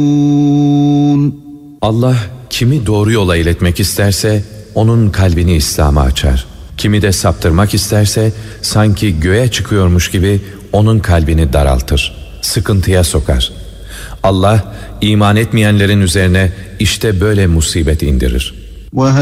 Allah kimi doğru yola iletmek isterse onun kalbini İslam'a açar. Kimi de saptırmak isterse sanki göğe çıkıyormuş gibi onun kalbini daraltır, sıkıntıya sokar. Allah iman etmeyenlerin üzerine işte böyle musibet indirir.